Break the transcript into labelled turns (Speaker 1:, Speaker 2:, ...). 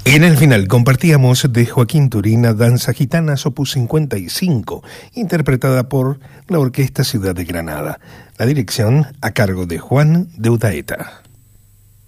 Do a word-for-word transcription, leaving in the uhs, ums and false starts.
Speaker 1: Y en el final compartíamos de Joaquín Turina Danza Gitanas opus cincuenta y cinco, interpretada por la Orquesta Ciudad de Granada. La dirección a cargo de Juan de Udaeta.